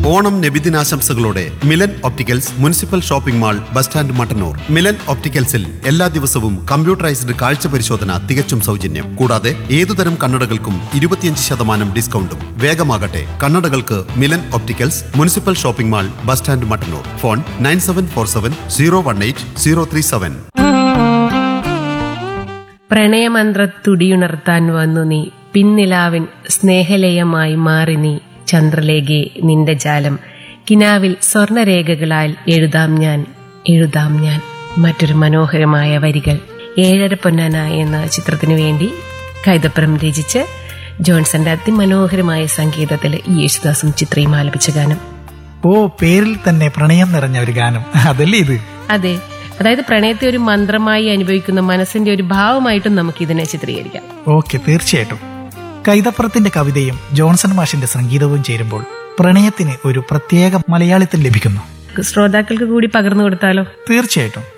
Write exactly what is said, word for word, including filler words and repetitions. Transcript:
Onam നബിദിനാശംസകളോടെ Milan opticals municipal shopping mall bus stand Mattannur. Milan ഒപ്റ്റിക്കൽസിൽ എല്ലാ ദിവസവും computerised കാഴ്ച പരിശോധന തികച്ചും സൗജന്യം. കൂടാതെ ഏതുതരം കണ്ണടകൾക്കും ഇരുപത്തിയഞ്ച് ശതമാനം ഡിസ്കൗണ്ടും. വേഗമാകട്ടെ, കണ്ണടകൾക്ക് Milan opticals municipal shopping mall bus stand Mattannur. Phone nine seven four seven zero one eight zero three seven. പ്രണയമന്ത്രത്തുടിയുണർത്താൻ വന്നു നീ, പിന്നിലാവിൻ സ്നേഹലയമായി മാറി നീ. ചന്ദ്രലേഖേ നിന്റെ ജാലം, കിനാവിൽ സ്വർണരേഖകളാൽ എഴുതാം ഞാൻ, എഴുതാം ഞാൻ. മറ്റൊരു മനോഹരമായ വരികൾ. ഏഴര പൊന്നാന എന്ന ചിത്രത്തിനു വേണ്ടി കൈതപ്പുറം രചിച്ച് ജോൺസന്റെ അതിമനോഹരമായ സംഗീതത്തിൽ യേശുദാസും ചിത്രയും ആലപിച്ച ഗാനം. ഓ, പേരിൽ തന്നെ പ്രണയം നിറഞ്ഞ ഒരു ഗാനം അതല്ലേ ഇത്? അതെ, അതായത് പ്രണയത്തെ ഒരു മന്ത്രമായി അനുഭവിക്കുന്ന മനസ്സിന്റെ ഒരു ഭാവമായിട്ടും നമുക്ക് ഇതിനെ ചിത്രീകരിക്കാം. ഓക്കെ, തീർച്ചയായിട്ടും. കൈതപ്പുറത്തിന്റെ കവിതയും ജോൺസൺ മാഷിന്റെ സംഗീതവും ചേരുമ്പോൾ പ്രണയത്തിന് ഒരു പ്രത്യേക മലയാളിത്തം ലഭിക്കുന്നു. ശ്രോതാക്കൾക്ക് കൂടി പകർന്നു കൊടുത്താലോ? തീർച്ചയായിട്ടും.